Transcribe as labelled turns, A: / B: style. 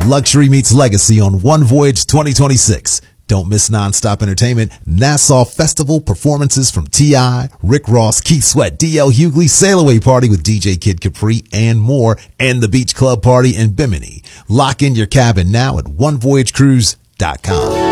A: Luxury meets legacy on One Voyage 2026. Don't miss nonstop entertainment, Nassau Festival performances from T.I., Rick Ross, Keith Sweat, D.L. Hughley, Sail Away Party with DJ Kid Capri, and more, and the Beach Club Party in Bimini. Lock in your cabin now at onevoyagecruise.com.